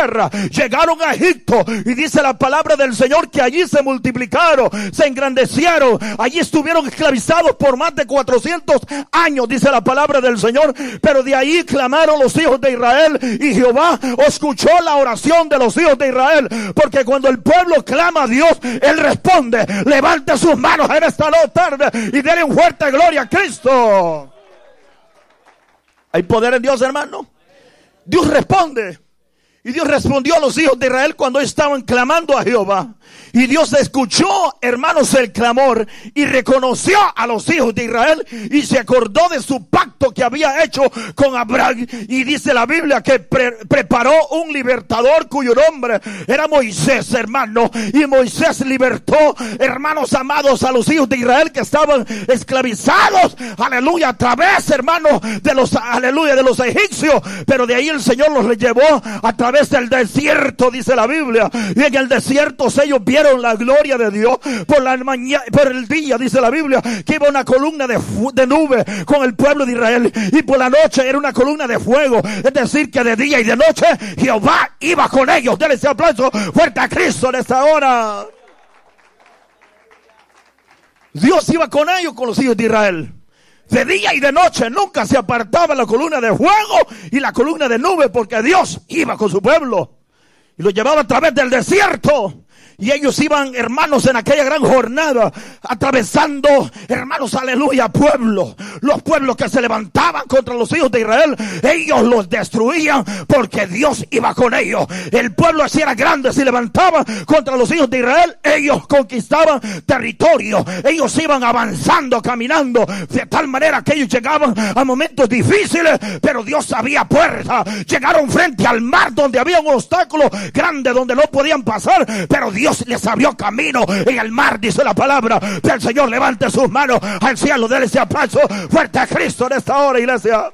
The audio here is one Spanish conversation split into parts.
tierra, llegaron a Egipto y dice la palabra del Señor que allí se multiplicaron, se engrandecieron, allí estuvieron esclavizados por más de 400 años, dice la palabra del Señor, pero de ahí clamaron los hijos de Israel y Jehová escuchó la oración de los hijos de Israel, porque cuando el pueblo clama a Dios, Él responde. Levante sus manos en esta tarde y denle un fuerte gloria a Cristo. ¿Hay poder en Dios, hermano? Dios responde. Y Dios respondió a los hijos de Israel cuando estaban clamando a Jehová. Y Dios escuchó, hermanos, el clamor y reconoció a los hijos de Israel y se acordó de su pacto que había hecho con Abraham. Y dice la Biblia que preparó un libertador cuyo nombre era Moisés, hermano. Y Moisés libertó, hermanos amados, a los hijos de Israel que estaban esclavizados, aleluya, a través, hermanos, de los, aleluya, de los egipcios. Pero de ahí el Señor los llevó a través del desierto, dice la Biblia. Y en el desierto ellos vieron la gloria de Dios. Por la mañana, por el día, dice la Biblia, que iba una columna de nube con el pueblo de Israel. Y por la noche era una columna de fuego. Es decir, que de día y de noche Jehová iba con ellos. Denle ese aplauso fuerte a Cristo en esta hora. Dios iba con ellos, con los hijos de Israel. De día y de noche nunca se apartaba la columna de fuego y la columna de nube, porque Dios iba con su pueblo y lo llevaba a través del desierto. Y ellos iban, hermanos, en aquella gran jornada, atravesando, hermanos, aleluya, pueblos. Los pueblos que se levantaban contra los hijos de Israel, ellos los destruían porque Dios iba con ellos. El pueblo así era grande, se levantaba contra los hijos de Israel, ellos conquistaban territorio. Ellos iban avanzando, caminando, de tal manera que ellos llegaban a momentos difíciles, pero Dios abría puertas. Llegaron frente al mar donde había un obstáculo grande donde no podían pasar, pero Dios les abrió camino en el mar, dice la palabra del Señor. Levante sus manos al cielo, denle ese aplauso fuerte a Cristo en esta hora, iglesia.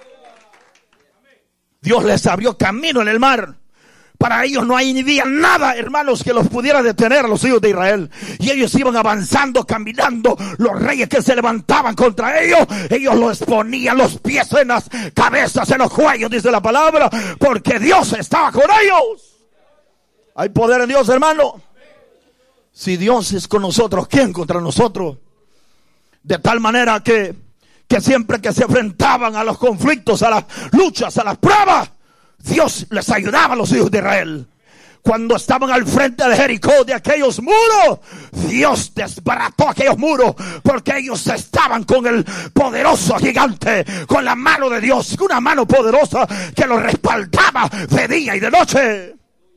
Dios les abrió camino en el mar. Para ellos no había nada, hermanos, que los pudiera detener a los hijos de Israel. Y ellos iban avanzando, caminando. Los reyes que se levantaban contra ellos, ellos los ponían los pies en las cabezas, en los cuellos, dice la palabra, porque Dios estaba con ellos. ¿Hay poder en Dios, hermano? Si Dios es con nosotros, ¿quién contra nosotros? De tal manera que siempre que se enfrentaban a los conflictos, a las luchas, a las pruebas, Dios les ayudaba a los hijos de Israel. Cuando estaban al frente de Jericó, de aquellos muros, Dios desbarató aquellos muros, porque ellos estaban con el poderoso gigante, con la mano de Dios, una mano poderosa que los respaldaba de día y de noche.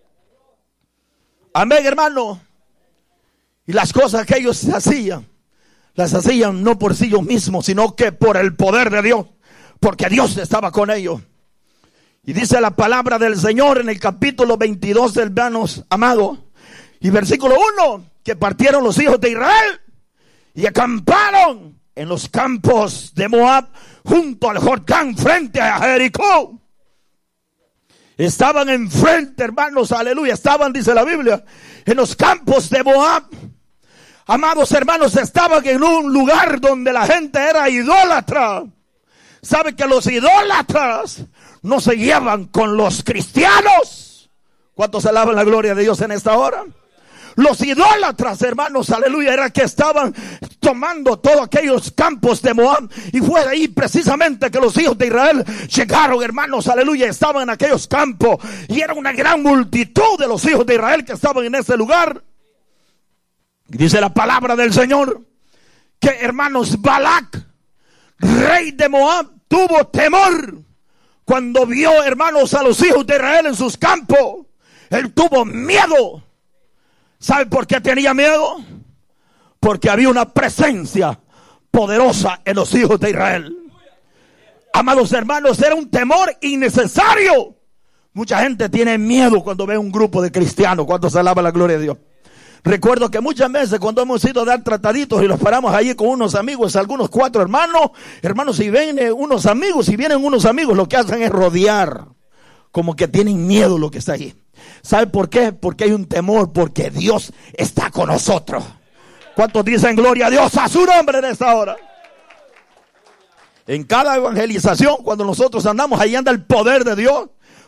Amén, hermano. Y las cosas que ellos hacían, las hacían no por sí mismos, sino que por el poder de Dios, porque Dios estaba con ellos. Y dice la palabra del Señor en el capítulo 22 del hermanos amados, y versículo 1, que partieron los hijos de Israel y acamparon en los campos de Moab junto al Jordán frente a Jericó. Estaban enfrente, hermanos, aleluya, estaban, dice la Biblia, en los campos de Moab. Amados hermanos, estaban en un lugar donde la gente era idólatra. ¿Sabe que los idólatras no se llevan con los cristianos? ¿Cuántos alaban la gloria de Dios en esta hora? Los idólatras, hermanos, aleluya, era que estaban tomando todos aquellos campos de Moab. Y fue ahí precisamente que los hijos de Israel llegaron, hermanos, aleluya, estaban en aquellos campos. Y era una gran multitud de los hijos de Israel que estaban en ese lugar. Y dice la palabra del Señor que, hermanos, Balac, rey de Moab, tuvo temor cuando vio, hermanos, a los hijos de Israel en sus campos. Él tuvo miedo. ¿Sabe por qué tenía miedo? Porque había una presencia poderosa en los hijos de Israel. Amados hermanos, era un temor innecesario. Mucha gente tiene miedo cuando ve un grupo de cristianos, cuando se alaba la gloria de Dios. Recuerdo que muchas veces cuando hemos ido a dar trataditos y los paramos allí con unos amigos, algunos 4 hermanos, y vienen unos amigos, lo que hacen es rodear, como que tienen miedo lo que está allí. ¿Sabe por qué? Porque hay un temor, porque Dios está con nosotros. ¿Cuántos dicen gloria a Dios a su nombre en esta hora? En cada evangelización, cuando nosotros andamos, ahí anda el poder de Dios.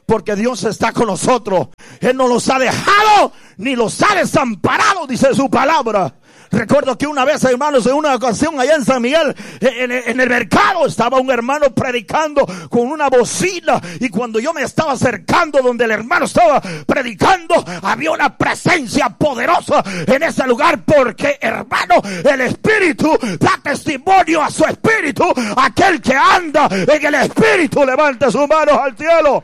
porque Dios está con nosotros. Él no los ha dejado ni los ha desamparado, dice su palabra. Recuerdo que una vez, hermanos, en una ocasión allá en San Miguel, en el mercado, estaba un hermano predicando con una bocina, y cuando yo me estaba acercando donde el hermano estaba predicando, había una presencia poderosa en ese lugar, porque, hermano, el Espíritu da testimonio a su espíritu. Aquel que anda en el Espíritu, levante sus manos al cielo.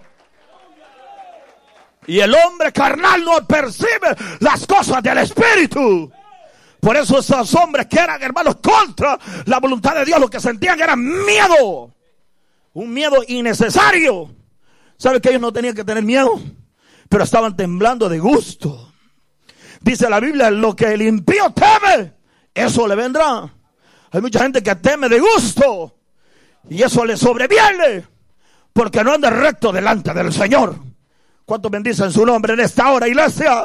Y el hombre carnal no percibe las cosas del Espíritu. Por eso esos hombres que eran, hermanos, contra la voluntad de Dios, lo que sentían era miedo. Un miedo innecesario. ¿Sabe que ellos no tenían que tener miedo? Pero estaban temblando de gusto. Dice la Biblia, lo que el impío teme, eso le vendrá. Hay mucha gente que teme de gusto, y eso le sobreviene, porque no anda recto delante del Señor. ¿Cuántos bendicen su nombre en esta hora, iglesia?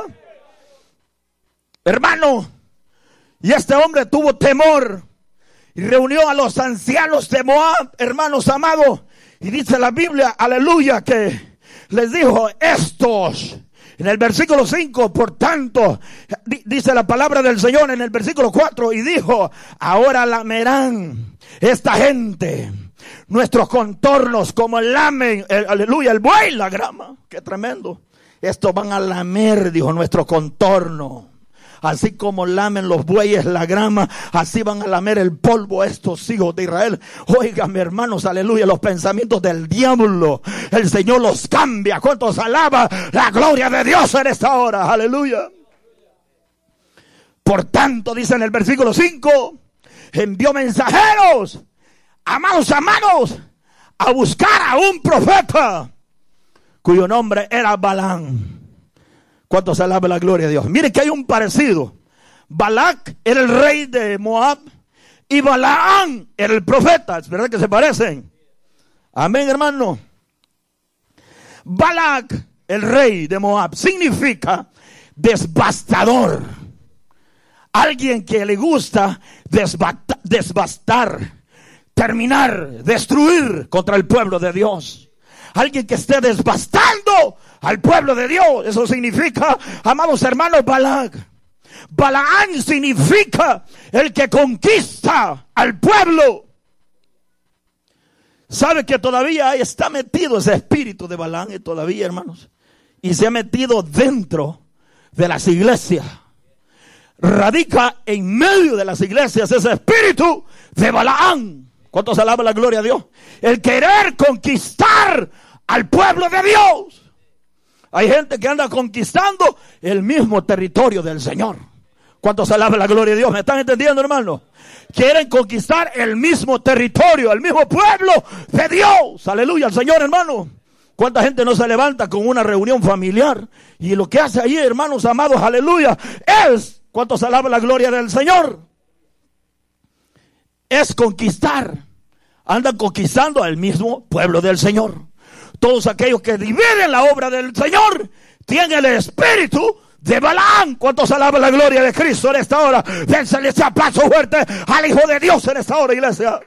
Hermano, y este hombre tuvo temor y reunió a los ancianos de Moab, hermanos amados, y dice la Biblia, aleluya, que les dijo estos, en el versículo 5, por tanto, dice la palabra del Señor en el versículo 4, y dijo, ahora lamerán esta gente nuestros contornos como lamen, aleluya, el buey la grama. Qué tremendo. Estos van a lamer, dijo, nuestro contorno. Así como lamen los bueyes la grama, así van a lamer el polvo estos hijos de Israel. Óigame, hermanos, aleluya, los pensamientos del diablo, el Señor los cambia. ¿Cuántos alaban la gloria de Dios en esta hora? Aleluya. Por tanto, dice en el versículo 5, envió mensajeros, amados, a buscar a un profeta cuyo nombre era Balaam. ¿Cuántos alaban la gloria de Dios? Mire que hay un parecido. Balac era el rey de Moab y Balaam era el profeta. ¿Es verdad que se parecen? Amén, hermano. Balac, el rey de Moab, significa devastador. Alguien que le gusta devastar, terminar, destruir contra el pueblo de Dios. Alguien que esté devastando al pueblo de Dios. Eso significa, amados hermanos, Balac. Balaam significa el que conquista al pueblo. ¿Sabe que todavía está metido ese espíritu de Balaam? Todavía, hermanos. Y se ha metido dentro de las iglesias. Radica en medio de las iglesias ese espíritu de Balaam. ¿Cuántos alaban la gloria a Dios? El querer conquistar al pueblo de Dios. Hay gente que anda conquistando el mismo territorio del Señor. ¿Cuántos alaban la gloria de Dios? ¿Me están entendiendo, hermano? Quieren conquistar el mismo territorio, el mismo pueblo de Dios. Aleluya al Señor, hermano. ¿Cuánta gente no se levanta con una reunión familiar? Y lo que hace allí, hermanos amados, aleluya, es, ¿cuántos alaban la gloria del Señor? Es conquistar. Andan conquistando al mismo pueblo del Señor. Todos aquellos que dividen la obra del Señor tienen el espíritu de Balaam. ¿Cuántos alaban la gloria de Cristo en esta hora? Dense ese aplauso fuerte al Hijo de Dios en esta hora, iglesia.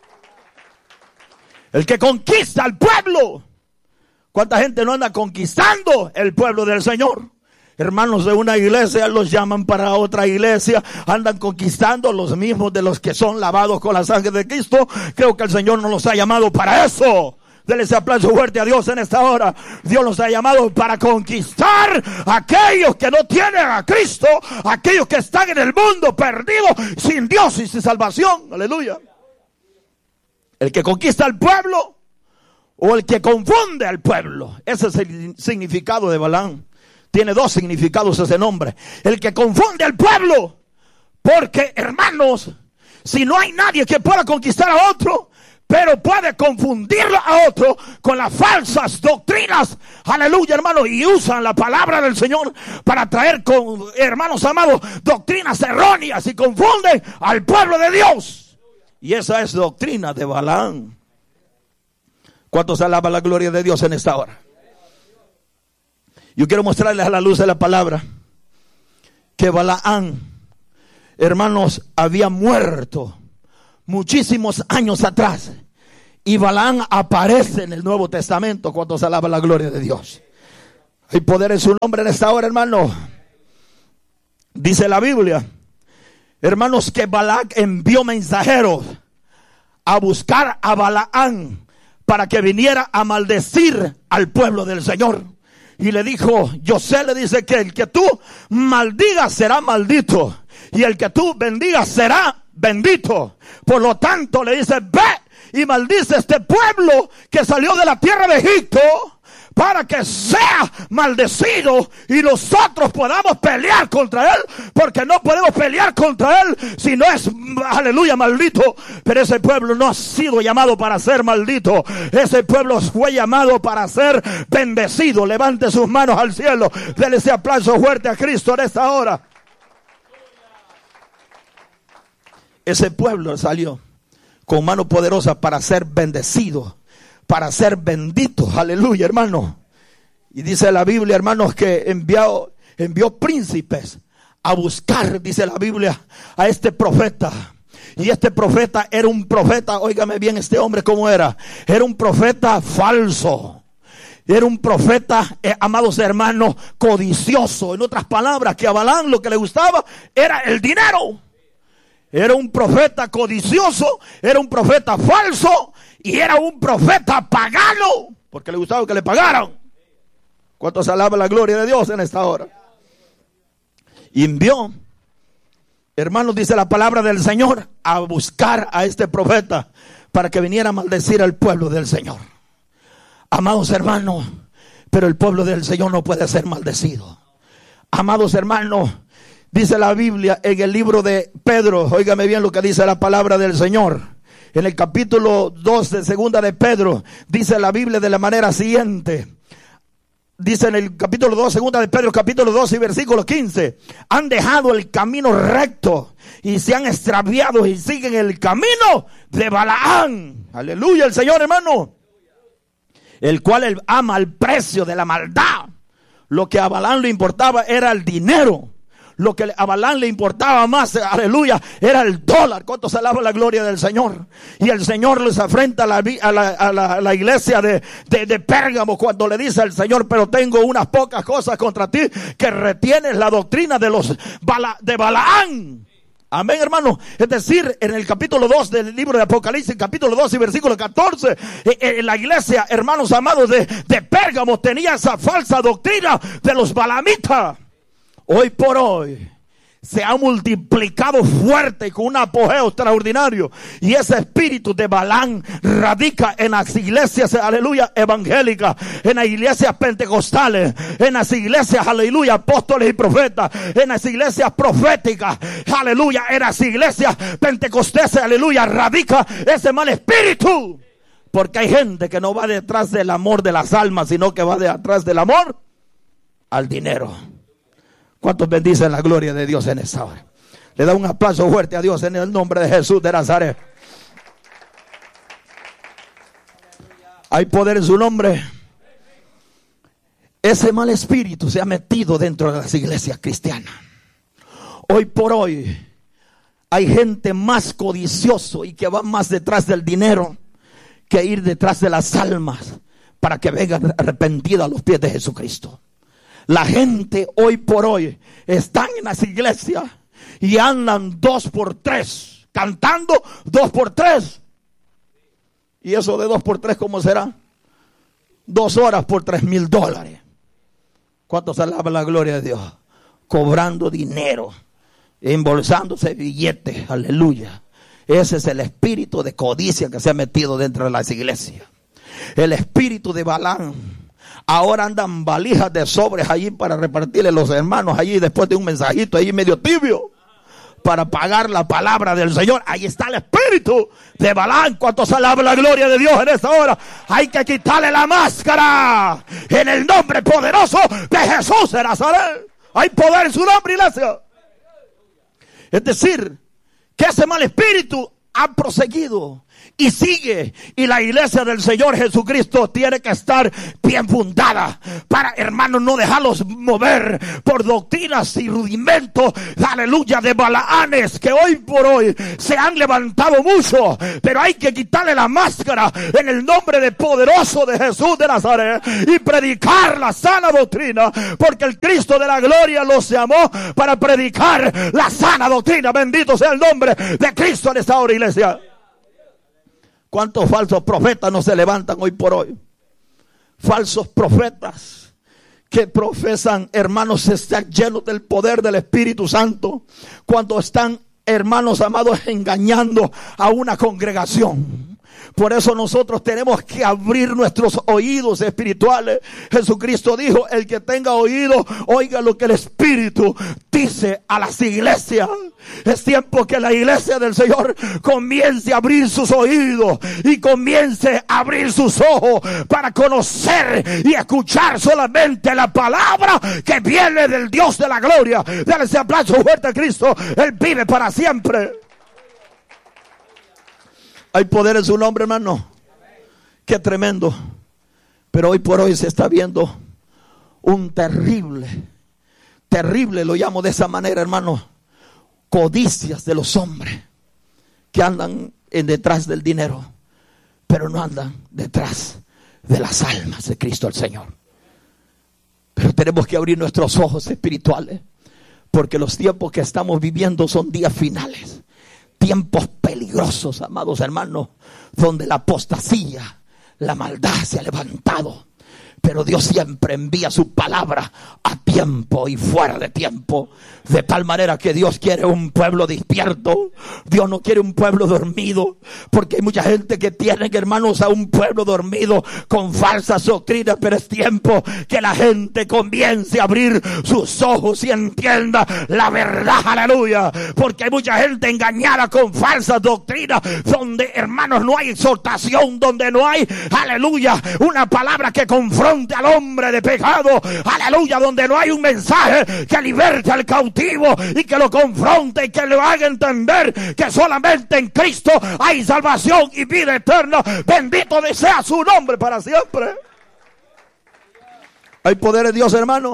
El que conquista al pueblo. ¿Cuánta gente no anda conquistando el pueblo del Señor? Hermanos de una iglesia los llaman para otra iglesia, andan conquistando los mismos de los que son lavados con la sangre de Cristo. Creo que el Señor no los ha llamado para eso. Denle ese aplauso fuerte a Dios en esta hora. Dios nos ha llamado para conquistar a aquellos que no tienen a Cristo, aquellos que están en el mundo perdidos, sin Dios y sin salvación. Aleluya. El que conquista al pueblo o el que confunde al pueblo. Ese es el significado de Balaam. Tiene dos significados ese nombre. El que confunde al pueblo. Porque, hermanos, si no hay nadie que pueda conquistar a otro, pero puede confundirlo a otro con las falsas doctrinas. Aleluya, hermanos. Y usan la palabra del Señor para traer, hermanos amados, doctrinas erróneas y confunden al pueblo de Dios. Y esa es doctrina de Balaam. ¿Cuántos alaban la gloria de Dios en esta hora? Yo quiero mostrarles a la luz de la palabra que Balaam, hermanos, había muerto muchísimos años atrás Y Balaam aparece en el Nuevo Testamento cuando se alaba la gloria de Dios. Hay poder en su nombre en esta hora, hermano. Dice la Biblia, hermanos, que Balac envió mensajeros a buscar a Balaam para que viniera a maldecir al pueblo del Señor. Y le dijo, José le dice que el que tú maldigas será maldito, y el que tú bendigas será bendito. Por lo tanto le dice, ve y maldice este pueblo que salió de la tierra de Egipto, para que sea maldecido y nosotros podamos pelear contra él, porque no podemos pelear contra él si no es, aleluya, maldito. Pero ese pueblo no ha sido llamado para ser maldito, ese pueblo fue llamado para ser bendecido. Levante sus manos al cielo, denle ese aplauso fuerte a Cristo en esta hora. Ese pueblo salió con mano poderosa para ser bendecido, para ser bendito, aleluya, hermano. Y dice la Biblia, hermanos, que envió príncipes a buscar, dice la Biblia, a este profeta. Y este profeta era un profeta, óigame bien, este hombre cómo era un profeta falso. Era un profeta, amados hermanos, codicioso. En otras palabras, que a Balaam lo que le gustaba era el dinero. Era un profeta codicioso, era un profeta falso y era un profeta pagano, porque le gustaba que le pagaran. ¿Cuántos alaban la gloria de Dios en esta hora? Y envió, hermanos, dice la palabra del Señor, a buscar a este profeta para que viniera a maldecir al pueblo del Señor. Amados hermanos, pero el pueblo del Señor no puede ser maldecido. Amados hermanos, dice la Biblia en el libro de Pedro, óigame bien lo que dice la palabra del Señor. En el capítulo 2 de segunda de Pedro, dice la Biblia de la manera siguiente. Dice en el capítulo 2, segunda de Pedro, capítulo 2 y versículo 15. Han dejado el camino recto y se han extraviado y siguen el camino de Balaam. Aleluya, el Señor, hermano. El cual ama el precio de la maldad. Lo que a Balaam le importaba era el dinero. Lo que a Balaam le importaba más, aleluya, era el dólar. ¿Cuánto se alaba la gloria del Señor? Y el Señor les afrenta a la iglesia de Pérgamo cuando le dice al Señor, pero tengo unas pocas cosas contra ti, que retienes la doctrina de Balaam. Amén, hermano. Es decir, en el capítulo 2 del libro de Apocalipsis, capítulo 2 y versículo 14, la iglesia, hermanos amados, de Pérgamo tenía esa falsa doctrina de los balamitas. Hoy por hoy se ha multiplicado fuerte y con un apogeo extraordinario. Y ese espíritu de Balaam radica en las iglesias, aleluya, evangélicas, en las iglesias pentecostales, en las iglesias, aleluya, apóstoles y profetas, en las iglesias proféticas, aleluya, en las iglesias pentecosteses, aleluya, radica ese mal espíritu. Porque hay gente que no va detrás del amor de las almas, sino que va detrás del amor al dinero. ¿Cuántos bendicen la gloria de Dios en esta hora? Le da un aplauso fuerte a Dios en el nombre de Jesús de Nazaret. Hay poder en su nombre. Ese mal espíritu se ha metido dentro de las iglesias cristianas. Hoy por hoy hay gente más codicioso y que va más detrás del dinero que ir detrás de las almas para que vengan arrepentidas a los pies de Jesucristo. La gente hoy por hoy están en las iglesias y andan 2x3, cantando 2x3. Y eso de 2x3, ¿cómo será? 2 horas por $3,000. ¿Cuántos alaban la gloria de Dios? Cobrando dinero, embolsándose billetes, aleluya. Ese es el espíritu de codicia que se ha metido dentro de las iglesias. El espíritu de Balaam. Ahora andan valijas de sobres allí para repartirle a los hermanos allí después de un mensajito allí medio tibio para pagar la palabra del Señor. Ahí está el espíritu de Balaam. ¿Cuántos alaban la gloria de Dios en esta hora? Hay que quitarle la máscara en el nombre poderoso de Jesús de Nazaret. Hay poder en su nombre, iglesia. Es decir, que ese mal espíritu ha proseguido y sigue. Y la iglesia del Señor Jesucristo tiene que estar bien fundada para, hermanos, no dejarlos mover por doctrinas y rudimentos, aleluya, de balaanes que hoy por hoy se han levantado mucho. Pero hay que quitarle la máscara en el nombre de poderoso de Jesús de Nazaret y predicar la sana doctrina, porque el Cristo de la gloria los llamó para predicar la sana doctrina. Bendito sea el nombre de Cristo en esta hora, iglesia. ¿Cuántos falsos profetas no se levantan hoy por hoy? Falsos profetas que profesan, hermanos, están llenos del poder del Espíritu Santo, cuando están, hermanos amados, engañando a una congregación. Por eso nosotros tenemos que abrir nuestros oídos espirituales. Jesucristo dijo: el que tenga oído, oiga lo que el Espíritu dice a las iglesias. Es tiempo que la iglesia del Señor comience a abrir sus oídos y comience a abrir sus ojos para conocer y escuchar solamente la palabra que viene del Dios de la gloria. Dale ese aplauso fuerte a Cristo. Él vive para siempre. Hay poder en su nombre, hermano. Qué tremendo. Pero hoy por hoy se está viendo un terrible, lo llamo de esa manera, hermano, codicias de los hombres que andan detrás del dinero, pero no andan detrás de las almas de Cristo el Señor. Pero tenemos que abrir nuestros ojos espirituales, porque los tiempos que estamos viviendo son días finales. Tiempos peligrosos, amados hermanos, donde la apostasía, la maldad se ha levantado. Pero Dios siempre envía su palabra a tiempo y fuera de tiempo. De tal manera que Dios quiere un pueblo despierto. Dios no quiere un pueblo dormido. Porque hay mucha gente que tiene, hermanos, a un pueblo dormido con falsas doctrinas. Pero es tiempo que la gente comience a abrir sus ojos y entienda la verdad. Aleluya. Porque hay mucha gente engañada con falsas doctrinas, donde, hermanos, no hay exhortación, donde no hay, aleluya, una palabra que confronte al hombre de pecado, aleluya, donde no hay un mensaje que liberte al cautivo y que lo confronte y que le haga entender que solamente en Cristo hay salvación y vida eterna. Bendito sea su nombre para siempre. Hay poder en Dios, hermano.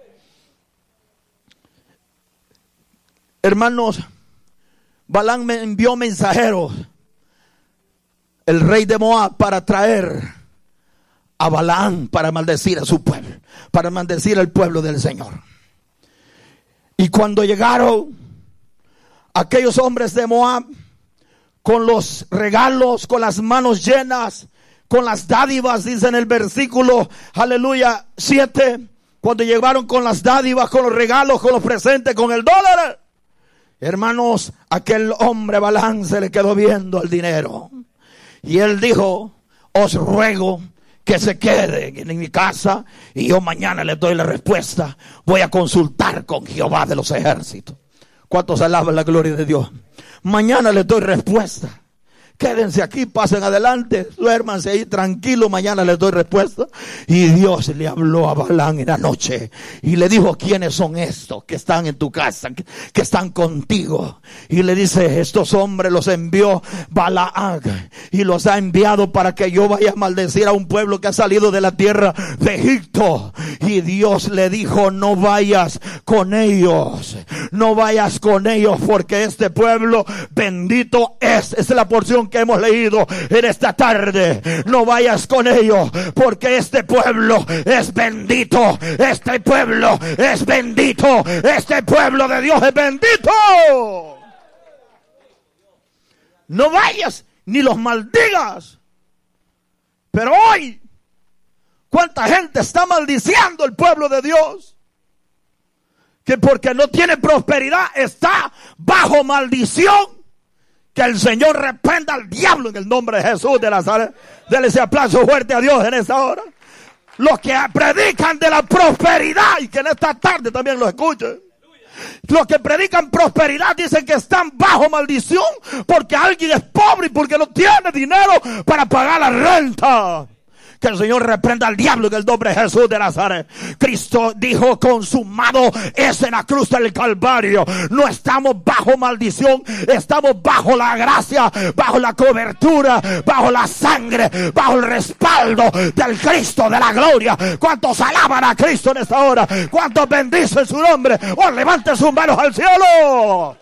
Hermanos, Balaam me envió mensajeros, el rey de Moab, para traer a Balaam para maldecir a su pueblo, para maldecir al pueblo del Señor. Y cuando llegaron aquellos hombres de Moab con los regalos, con las manos llenas, con las dádivas, dice en el versículo, aleluya, 7, cuando llegaron con las dádivas, con los regalos, con los presentes, con el dólar, hermanos, aquel hombre Balaam se le quedó viendo el dinero. Y él dijo: os ruego que se quede en mi casa y yo mañana le doy la respuesta. Voy a consultar con Jehová de los ejércitos. ¿Cuántos alaban la gloria de Dios? Mañana le doy respuesta. Quédense aquí, pasen adelante, duérmanse ahí tranquilo, mañana les doy respuesta. Y Dios le habló a Balaam en la noche y le dijo: ¿quiénes son estos que están en tu casa, que están contigo? Y le dice: estos hombres los envió Balaam y los ha enviado para que yo vaya a maldecir a un pueblo que ha salido de la tierra de Egipto. Y Dios le dijo: no vayas con ellos, no vayas con ellos, porque este pueblo bendito es. Esa es la porción que hemos leído en esta tarde. No vayas con ellos, porque este pueblo es bendito. Este pueblo es bendito. Este pueblo de Dios es bendito. No vayas ni los maldigas. Pero hoy, ¿cuánta gente está maldiciendo el pueblo de Dios? Que porque no tiene prosperidad está bajo maldición. Que el Señor reprenda al diablo en el nombre de Jesús de Nazaret. Dele ese aplauso fuerte a Dios en esta hora. Los que predican de la prosperidad, y que en esta tarde también lo escuchen. Los que predican prosperidad dicen que están bajo maldición porque alguien es pobre y porque no tiene dinero para pagar la renta. Que el Señor reprenda al diablo en el nombre de Jesús de Nazaret. Cristo dijo: consumado es en la cruz del Calvario. No estamos bajo maldición, estamos bajo la gracia, bajo la cobertura, bajo la sangre, bajo el respaldo del Cristo de la gloria. ¿Cuántos alaban a Cristo en esta hora? ¿Cuántos bendicen su nombre? ¡Oh, levanten sus manos al cielo!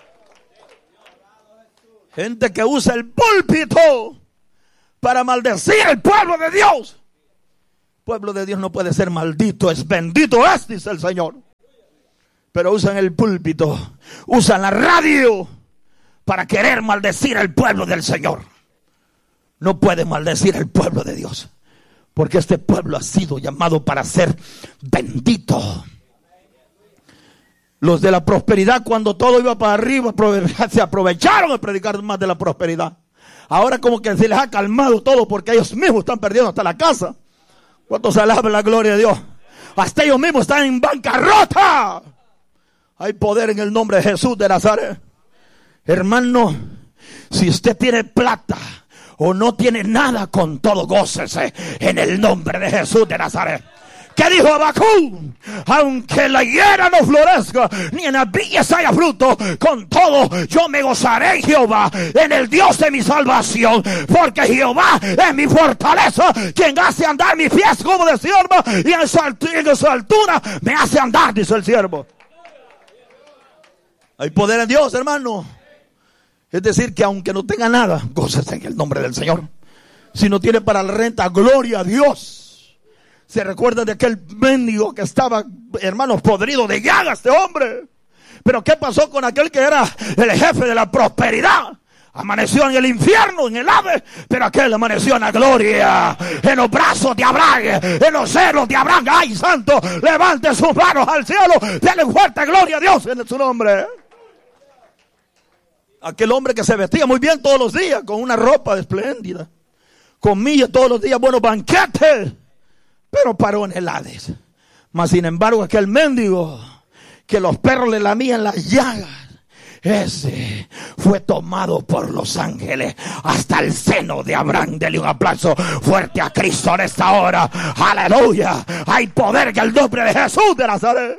Gente que usa el púlpito para maldecir al pueblo de Dios. El pueblo de Dios no puede ser maldito, es bendito es, dice el Señor. Pero usan el púlpito, usan la radio para querer maldecir al pueblo del Señor. No puede maldecir al pueblo de Dios, porque este pueblo ha sido llamado para ser bendito. Los de la prosperidad, cuando todo iba para arriba, se aprovecharon de predicar más de la prosperidad. Ahora como que se les ha calmado todo, porque ellos mismos están perdiendo hasta la casa. ¿Cuántos alaban la gloria de Dios? Hasta ellos mismos están en bancarrota. Hay poder en el nombre de Jesús de Nazaret. Hermano, si usted tiene plata o no tiene nada, con todo gócese en el nombre de Jesús de Nazaret. ¿Qué dijo Habacuc? Aunque la higuera no florezca, ni en las viñas haya fruto, con todo yo me gozaré en Jehová, en el Dios de mi salvación, porque Jehová es mi fortaleza, quien hace andar mis pies como de siervo, y en su altura me hace andar, dice el siervo. Hay poder en Dios, hermano. Es decir, que aunque no tenga nada, gócese en el nombre del Señor. Si no tiene para la renta, gloria a Dios. Se recuerda de aquel mendigo que estaba, hermanos, podrido de llaga, este hombre. Pero ¿qué pasó con aquel que era el jefe de la prosperidad? Amaneció en el infierno, en el Hades, pero aquel amaneció en la gloria, en los brazos de Abraham, en los celos de Abraham. ¡Ay, santo! Levante sus manos al cielo, denle fuerte gloria a Dios en su nombre. Aquel hombre que se vestía muy bien todos los días, con una ropa espléndida, comía todos los días buenos banquetes, pero paró en el Hades. Mas sin embargo, aquel mendigo que los perros le lamían las llagas, ese fue tomado por los ángeles hasta el seno de Abraham. Dele un aplauso fuerte a Cristo en esta hora. Aleluya. Hay poder en el nombre de Jesús de Nazaret.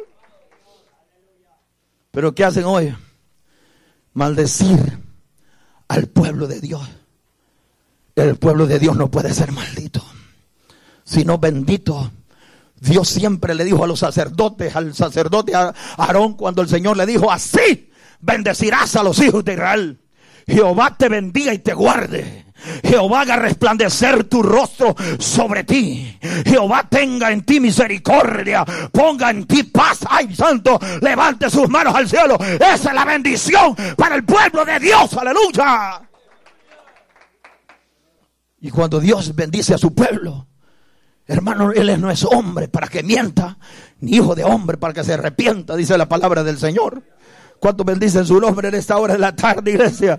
Pero ¿qué hacen hoy? Maldecir al pueblo de Dios. El pueblo de Dios no puede ser maldito, sino bendito. Dios siempre le dijo a los sacerdotes, al sacerdote Aarón, cuando el Señor le dijo: así bendecirás a los hijos de Israel. Jehová te bendiga y te guarde. Jehová haga resplandecer tu rostro sobre ti. Jehová tenga en ti misericordia, ponga en ti paz. Ay, santo, levante sus manos al cielo. Esa es la bendición para el pueblo de Dios. Aleluya. Y cuando Dios bendice a su pueblo, hermano, Él no es hombre para que mienta, ni hijo de hombre para que se arrepienta, dice la palabra del Señor. ¿Cuántos bendicen su nombre en esta hora de la tarde, iglesia?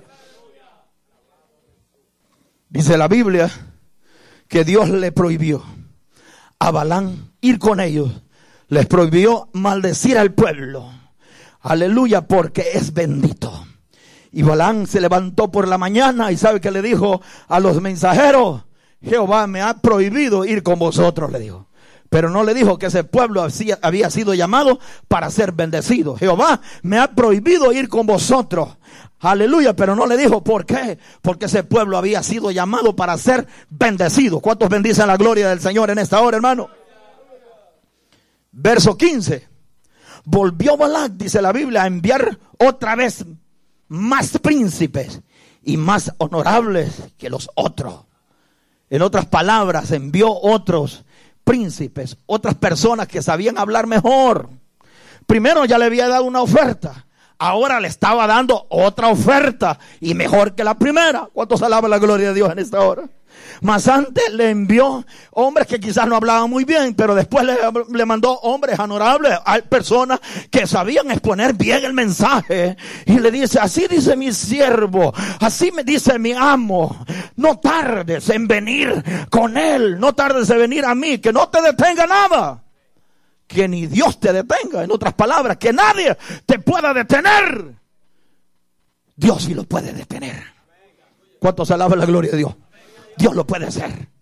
Dice la Biblia que Dios le prohibió a Balaam ir con ellos. Les prohibió maldecir al pueblo. Aleluya, porque es bendito. Y Balaam se levantó por la mañana y ¿sabe qué le dijo a los mensajeros? Jehová me ha prohibido ir con vosotros, le dijo. Pero no le dijo que ese pueblo había sido llamado para ser bendecido. Jehová me ha prohibido ir con vosotros. Aleluya, pero no le dijo por qué. Porque ese pueblo había sido llamado para ser bendecido. ¿Cuántos bendicen la gloria del Señor en esta hora, hermano? Verso 15. Volvió Balac, dice la Biblia, a enviar otra vez más príncipes y más honorables que los otros. En otras palabras, envió otros príncipes, otras personas que sabían hablar mejor. Primero ya le había dado una oferta, ahora le estaba dando otra oferta y mejor que la primera. ¿Cuántos alaban la gloria de Dios en esta hora? Más antes le envió hombres que quizás no hablaban muy bien, pero después le mandó hombres honorables. Hay personas que sabían exponer bien el mensaje y le dice: así dice mi siervo, así me dice mi amo, no tardes en venir con él, no tardes en venir a mí, que no te detenga nada, que ni Dios te detenga. En otras palabras, que nadie te pueda detener. Dios sí lo puede detener. ¿Cuántos alaban la gloria de Dios? Dios lo puede hacer.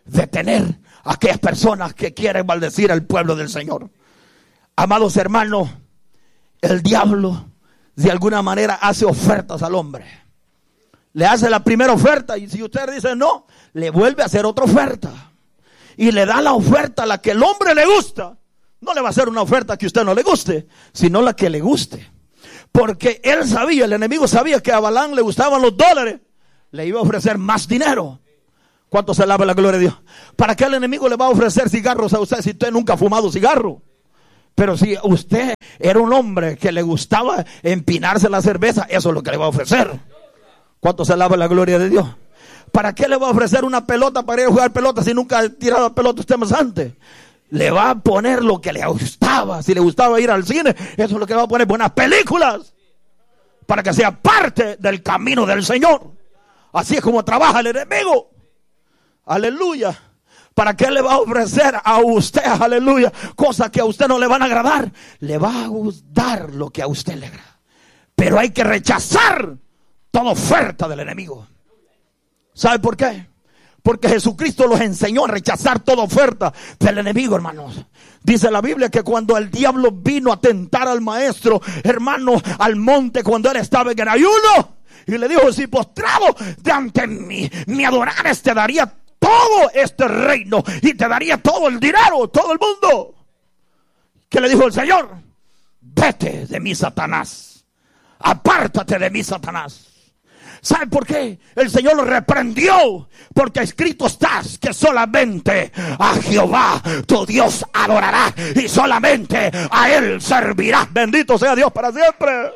detener a aquellas personas que quieren maldecir al pueblo del Señor. Amados hermanos, el diablo de alguna manera hace ofertas al hombre. Le hace la primera oferta y si usted dice no, le vuelve a hacer otra oferta. Y le da la oferta a la que el hombre le gusta. No le va a hacer una oferta que a usted no le guste, sino la que le guste. Porque él sabía, el enemigo sabía que a Balaam le gustaban los dólares. Le iba a ofrecer más dinero. ¿Cuánto se alaba la gloria de Dios? ¿Para qué el enemigo le va a ofrecer cigarros a usted si usted nunca ha fumado cigarro? Pero si usted era un hombre que le gustaba empinarse la cerveza, eso es lo que le va a ofrecer. ¿Cuánto se alaba la gloria de Dios? ¿Para qué le va a ofrecer una pelota para ir a jugar pelota si nunca ha tirado pelota usted más antes? Le va a poner lo que le gustaba. Si le gustaba ir al cine, eso es lo que le va a poner, buenas películas, para que sea parte del camino del Señor. Así es como trabaja el enemigo. Aleluya. ¿Para qué le va a ofrecer a usted, aleluya, cosas que a usted no le van a agradar? Le va a dar lo que a usted le agrada. Pero hay que rechazar toda oferta del enemigo. ¿Sabe por qué? Porque Jesucristo los enseñó a rechazar toda oferta del enemigo, hermanos. Dice la Biblia que cuando el diablo vino a tentar al maestro, hermanos, al monte cuando él estaba en ayuno, y le dijo, si postrado de ante mí me adorares, te daría todo este reino y te daría todo el dinero, todo el mundo. ¿Qué le dijo el Señor? Vete de mí, Satanás. Apártate de mí, Satanás. ¿Sabe por qué? El Señor lo reprendió. Porque escrito está que solamente a Jehová tu Dios adorará y solamente a Él servirá. Bendito sea Dios para siempre.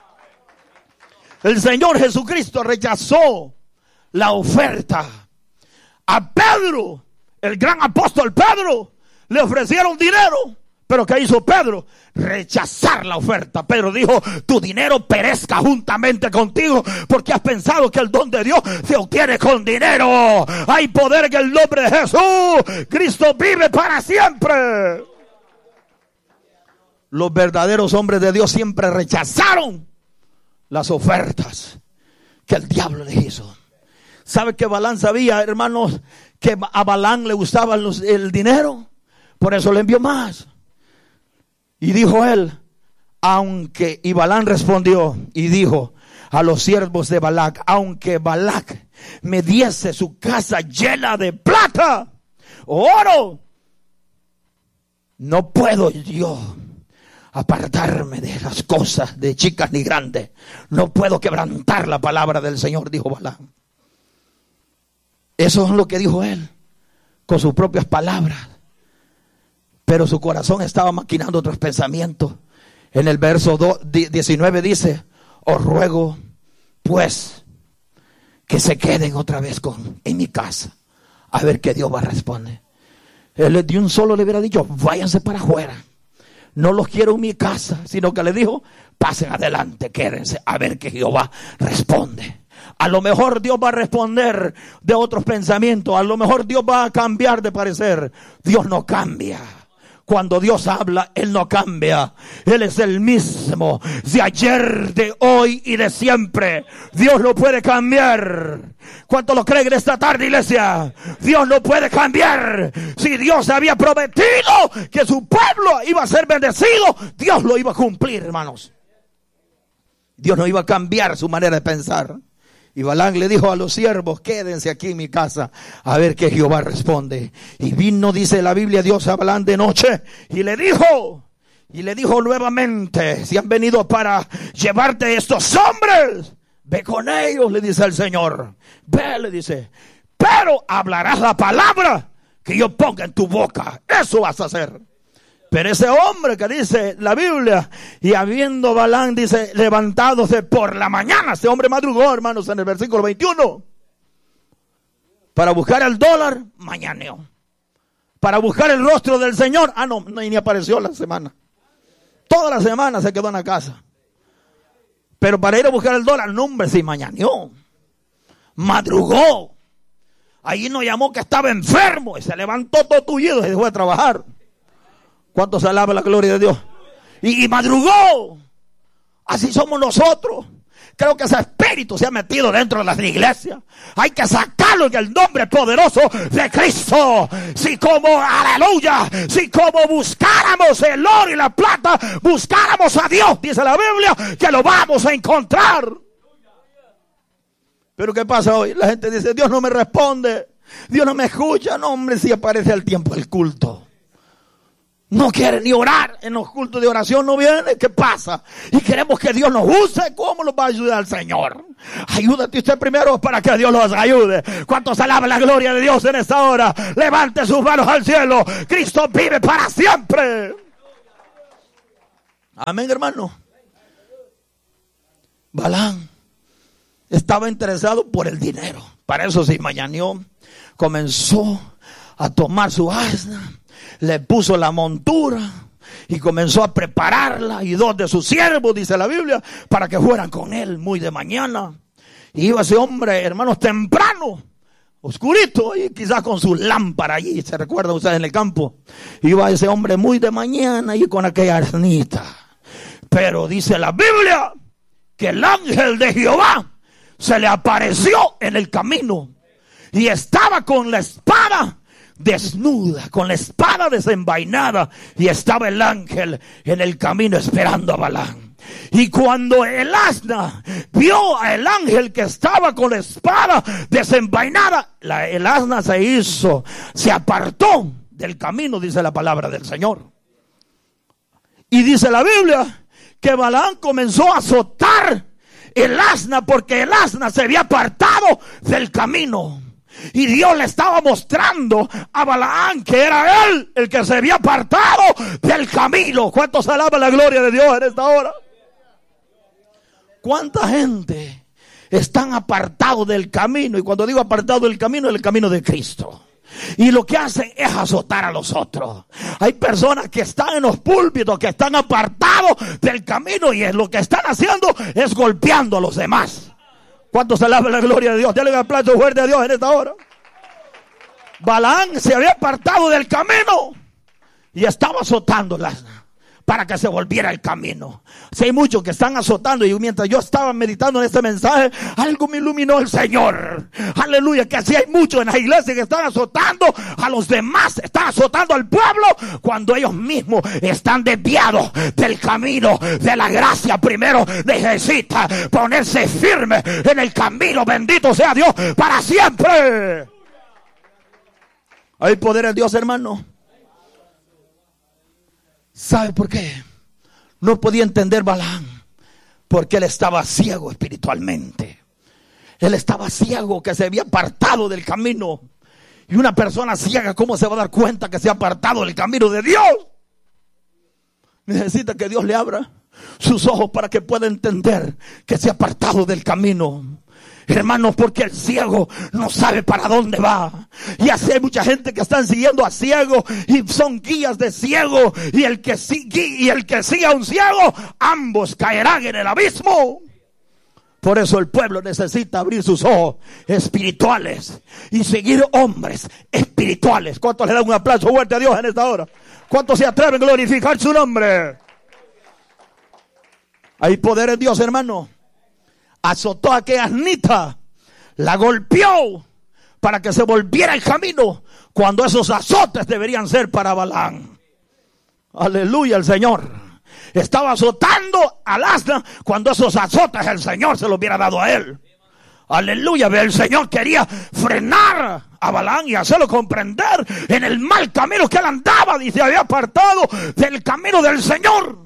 El Señor Jesucristo rechazó la oferta. A Pedro, el gran apóstol Pedro, le ofrecieron dinero. Pero ¿qué hizo Pedro? Rechazar la oferta. Pedro dijo, tu dinero perezca juntamente contigo, porque has pensado que el don de Dios se obtiene con dinero. Hay poder en el nombre de Jesús. Cristo vive para siempre. Los verdaderos hombres de Dios siempre rechazaron las ofertas que el diablo les hizo. ¿Sabe que Balaam sabía, hermanos, que a Balaam le gustaba el dinero? Por eso le envió más. Y dijo él, y Balaam respondió y dijo a los siervos de Balac, aunque Balac me diese su casa llena de plata o oro, no puedo yo apartarme de las cosas de chicas ni grandes. No puedo quebrantar la palabra del Señor, dijo Balaam. Eso es lo que dijo él, con sus propias palabras. Pero su corazón estaba maquinando otros pensamientos. En el verso 19 dice, os ruego pues que se queden otra vez en mi casa. A ver qué Dios va a responder. Él de un solo le hubiera dicho, váyanse para afuera. No los quiero en mi casa, sino que le dijo, pasen adelante, quédense, a ver qué Jehová responde. A lo mejor Dios va a responder de otros pensamientos. A lo mejor Dios va a cambiar de parecer. Dios no cambia. Cuando Dios habla, Él no cambia. Él es el mismo de ayer, de hoy y de siempre. Dios no puede cambiar. ¿Cuánto lo creen en esta tarde, iglesia? Dios no puede cambiar. Si Dios había prometido que su pueblo iba a ser bendecido, Dios lo iba a cumplir, hermanos. Dios no iba a cambiar su manera de pensar. Y Balaam le dijo a los siervos, quédense aquí en mi casa, a ver qué Jehová responde. Y vino, dice la Biblia, Dios a Balaam de noche, y le dijo nuevamente, si han venido para llevarte estos hombres, ve con ellos, le dice el Señor. Ve, le dice, pero hablarás la palabra que yo ponga en tu boca. Eso vas a hacer. Pero ese hombre que dice la Biblia, y habiendo Balaam, dice, levantándose por la mañana, ese hombre madrugó, hermanos, en el versículo 21, para buscar el dólar, mañaneó. Para buscar el rostro del Señor, no, ni apareció la semana. Toda la semana se quedó en la casa. Pero para ir a buscar el dólar, no, hombre, sí, mañaneó. Madrugó. Ahí nos llamó que estaba enfermo y se levantó todo tullido y dejó de trabajar. ¿Cuánto se alaba la gloria de Dios? Y madrugó. Así somos nosotros. Creo que ese espíritu se ha metido dentro de las iglesias. Hay que sacarlo en el nombre poderoso de Cristo. Si como, aleluya, si como buscáramos el oro y la plata, buscáramos a Dios, dice la Biblia, que lo vamos a encontrar. Pero ¿qué pasa hoy? La gente dice, Dios no me responde, Dios no me escucha. No, hombre, si aparece al tiempo del culto. No quiere ni orar. En los cultos de oración no viene. ¿Qué pasa? Y queremos que Dios nos use. ¿Cómo nos va a ayudar el Señor? Ayúdate usted primero para que Dios los ayude. ¿Cuántos alaban la gloria de Dios en esta hora? Levante sus manos al cielo. Cristo vive para siempre. Amén, hermano. Balaam estaba interesado por el dinero. Para eso se mañaneó. Comenzó a tomar su asna. Le puso la montura y comenzó a prepararla, y 2 de sus siervos, dice la Biblia, para que fueran con él muy de mañana. Y iba ese hombre, hermanos, temprano, oscurito, y quizás con su lámpara allí, se recuerdan ustedes en el campo. Iba ese hombre muy de mañana y con aquella asnita. Pero dice la Biblia que el ángel de Jehová se le apareció en el camino y estaba con la espada desnuda, con la espada desenvainada, y estaba el ángel en el camino esperando a Balaam. Y cuando el asna vio al ángel que estaba con la espada desenvainada, el asna se apartó del camino, dice la palabra del Señor. Y dice la Biblia que Balaam comenzó a azotar el asna porque el asna se había apartado del camino. Y Dios le estaba mostrando a Balaam que era él el que se había apartado del camino. ¿Cuántos alaban la gloria de Dios en esta hora? ¿Cuánta gente están apartados del camino? Y cuando digo apartado del camino, es el camino de Cristo. Y lo que hacen es azotar a los otros. Hay personas que están en los púlpitos, que están apartados del camino, y lo que están haciendo es golpeando a los demás. ¿Cuántos alaban la gloria de Dios? Denle un aplauso fuerte a Dios en esta hora. Balaam se había apartado del camino y estaba azotando el asna para que se volviera el camino. Si hay muchos que están azotando, y mientras yo estaba meditando en este mensaje, algo me iluminó el Señor. Aleluya, que así hay muchos en la iglesia que están azotando a los demás, están azotando al pueblo, cuando ellos mismos están desviados del camino de la gracia. Primero necesita ponerse firme en el camino, bendito sea Dios, para siempre. Hay poder en Dios, hermano. ¿Sabe por qué? No podía entender Balaam, porque él estaba ciego espiritualmente. Él estaba ciego, que se había apartado del camino. Y una persona ciega, ¿cómo se va a dar cuenta que se ha apartado del camino de Dios? Necesita que Dios le abra sus ojos para que pueda entender que se ha apartado del camino. Hermanos, porque el ciego no sabe para dónde va. Y así hay mucha gente que están siguiendo a ciego y son guías de ciego. Y el que siga a un ciego, ambos caerán en el abismo. Por eso el pueblo necesita abrir sus ojos espirituales y seguir hombres espirituales. ¿Cuántos le dan un aplauso fuerte a Dios en esta hora? ¿Cuántos se atreven a glorificar su nombre? Hay poder en Dios, hermano. Azotó a aquella asnita, la golpeó para que se volviera el camino, cuando esos azotes deberían ser para Balaam. Aleluya, el Señor estaba azotando al asna cuando esos azotes el Señor se los hubiera dado a él. Aleluya, el Señor quería frenar a Balaam y hacerlo comprender en el mal camino que él andaba, y se había apartado del camino del Señor.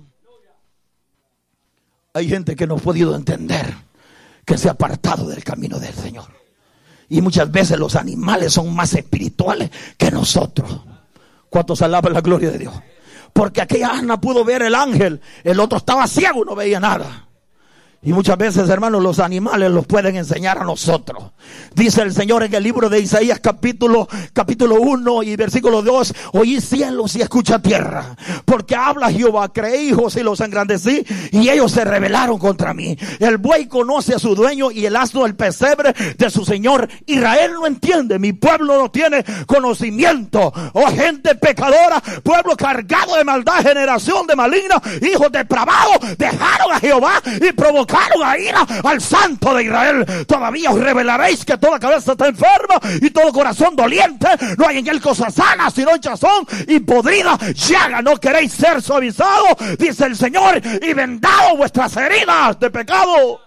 Hay gente que no ha podido entender que se ha apartado del camino del Señor. Y muchas veces los animales son más espirituales que nosotros. ¿Cuántos alaban la gloria de Dios? Porque aquella asna pudo ver el ángel, el otro estaba ciego y no veía nada. Y muchas veces, hermanos, los animales los pueden enseñar a nosotros. Dice el Señor en el libro de Isaías capítulo 1 y versículo 2: oí cielos y escucha tierra, porque habla Jehová, creí hijos y los engrandecí, y ellos se rebelaron contra mí. El buey conoce a su dueño, y el asno el pesebre de su señor. Israel no entiende, mi pueblo no tiene conocimiento. Oh gente pecadora, pueblo cargado de maldad, generación de maligna, hijos depravados, dejaron a Jehová y provocaron provocaron a ira al Santo de Israel. Todavía os revelaréis que toda cabeza está enferma y todo corazón doliente. No hay en él cosa sana, sino hinchazón y podrida llaga. No queréis ser suavizados, dice el Señor, y vendados vuestras heridas de pecado.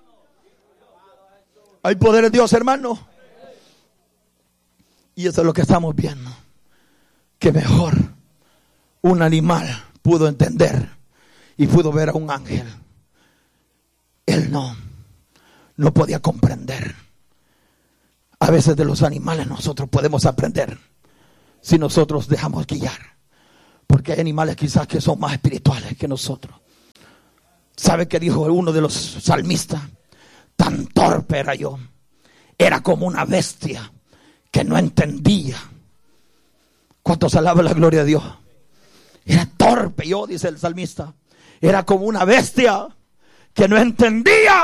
Hay poder en Dios, hermano. Y eso es lo que estamos viendo. Que mejor un animal pudo entender y pudo ver a un ángel. Él no podía comprender. A veces de los animales nosotros podemos aprender si nosotros dejamos guiar. Porque hay animales quizás que son más espirituales que nosotros. ¿Sabe qué dijo uno de los salmistas? Tan torpe era yo. Era como una bestia que no entendía. ¿Cuántos alaban la gloria de Dios? Era torpe yo, dice el salmista. Era como una bestia que no entendía.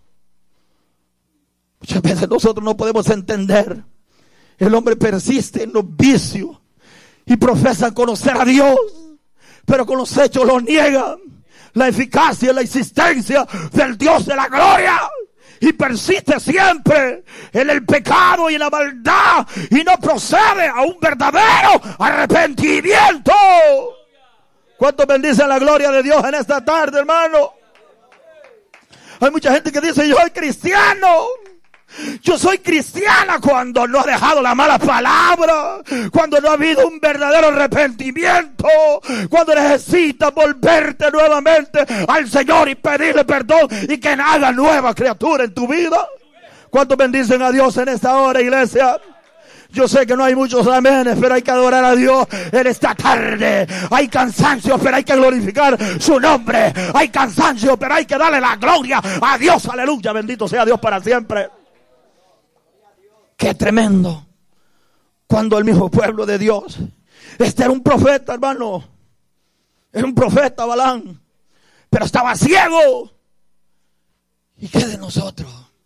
Muchas veces nosotros no podemos entender. El hombre persiste en los vicios y profesa conocer a Dios, pero con los hechos lo niegan la eficacia y la existencia del Dios de la gloria. Y persiste siempre en el pecado y en la maldad y no procede a un verdadero arrepentimiento. ¿Cuántos bendicen la gloria de Dios en esta tarde, hermano? Hay mucha gente que dice: yo soy cristiano. Yo soy cristiana, cuando no ha dejado la mala palabra, cuando no ha habido un verdadero arrepentimiento, cuando necesitas volverte nuevamente al Señor y pedirle perdón y que haga nueva criatura en tu vida. ¿Cuántos bendicen a Dios en esta hora, iglesia? Yo sé que no hay muchos amenes, pero hay que adorar a Dios en esta tarde. Hay cansancio, pero hay que glorificar su nombre. Hay cansancio, pero hay que darle la gloria a Dios. Aleluya, bendito sea Dios para siempre. Qué tremendo. Cuando el mismo pueblo de Dios, este era un profeta, hermano. Era un profeta, Balaam, pero estaba ciego. ¿Y qué de nosotros?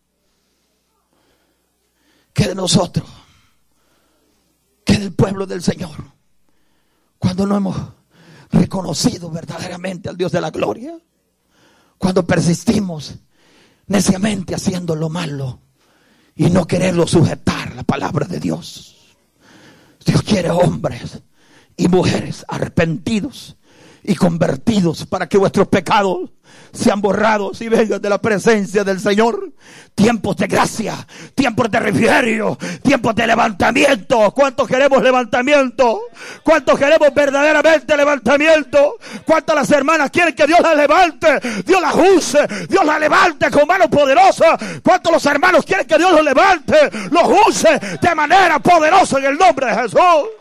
¿Qué de nosotros? ¿Qué del pueblo del Señor? Cuando no hemos reconocido verdaderamente al Dios de la gloria. Cuando persistimos neciamente haciendo lo malo y no quererlo sujetar la palabra de Dios. Dios quiere hombres y mujeres arrepentidos y convertidos para que vuestros pecados sean borrados y vengan de la presencia del Señor. Tiempos de gracia, tiempos de refrigerio, tiempos de levantamiento. ¿Cuántos queremos levantamiento? ¿Cuántos queremos verdaderamente levantamiento? ¿Cuántas las hermanas quieren que Dios las levante? Dios las use, Dios las levante con mano poderosa. ¿Cuántos los hermanos quieren que Dios los levante, los use de manera poderosa en el nombre de Jesús?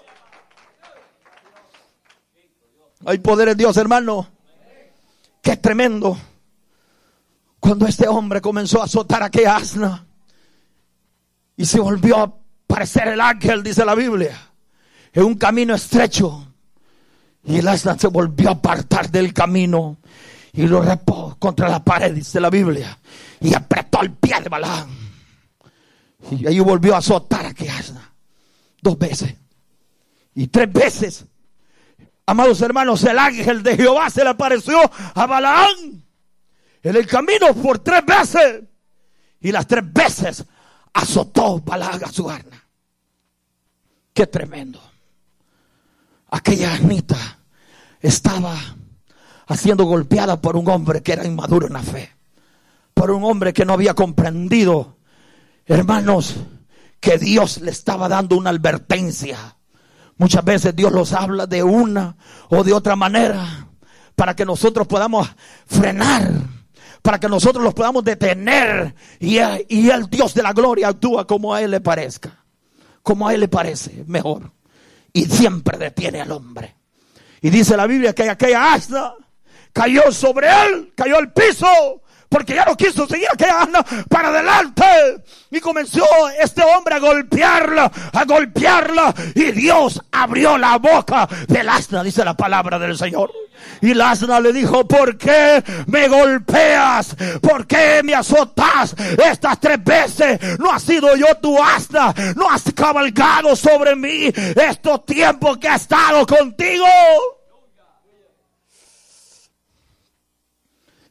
Hay poder en Dios, hermano. Qué tremendo. Cuando este hombre comenzó a azotar a aquella asna y se volvió a parecer el ángel, dice la Biblia, en un camino estrecho, y el asna se volvió a apartar del camino y lo repó contra la pared, dice la Biblia, y apretó el pie de Balaam, y ahí volvió a azotar a aquella asna 2 veces y 3 veces. Amados hermanos, el ángel de Jehová se le apareció a Balaam en el camino por 3 veces. Y las 3 veces azotó Balaam a su asna. Qué tremendo. Aquella asnita estaba siendo golpeada por un hombre que era inmaduro en la fe. Por un hombre que no había comprendido, hermanos, que Dios le estaba dando una advertencia. Muchas veces Dios los habla de una o de otra manera para que nosotros podamos frenar, para que nosotros los podamos detener, y el Dios de la gloria actúa como a Él le parezca, como a Él le parece mejor, y siempre detiene al hombre. Y dice la Biblia que aquella asna cayó sobre él, cayó al piso, porque ya no quiso seguir aquella asna para adelante. Y comenzó este hombre a golpearla. Y Dios abrió la boca del asna, dice la palabra del Señor. Y el asna le dijo: ¿por qué me golpeas? ¿Por qué me azotas estas 3 veces? ¿No ha sido yo tu asna? ¿No has cabalgado sobre mí estos tiempos que he estado contigo?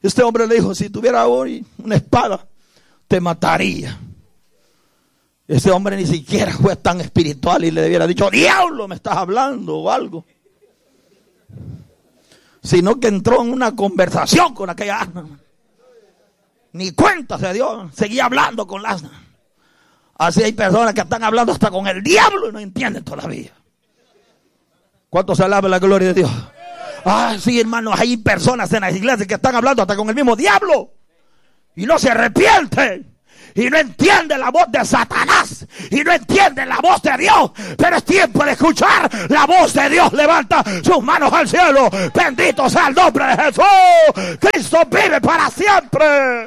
Este hombre le dijo, si tuviera hoy una espada, te mataría. Ese hombre ni siquiera fue tan espiritual y le hubiera dicho, diablo, me estás hablando o algo. Sino que entró en una conversación con aquella asna. Ni cuenta se dio, seguía hablando con la asna. Así hay personas que están hablando hasta con el diablo y no entienden todavía. ¿Cuánto se alaba la gloria de Dios? Ah, sí, hermanos, hay personas en las iglesias que están hablando hasta con el mismo diablo y no se arrepienten. Y no entiende la voz de Satanás. Y no entiende la voz de Dios. Pero es tiempo de escuchar la voz de Dios. Levanta sus manos al cielo. Bendito sea el nombre de Jesús. Cristo vive para siempre.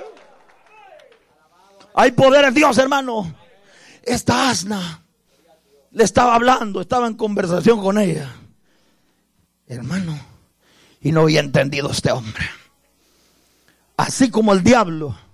Hay poder en Dios, hermano. Esta asna le estaba hablando. Estaba en conversación con ella. Hermano. Y no había entendido este hombre. Así como el diablo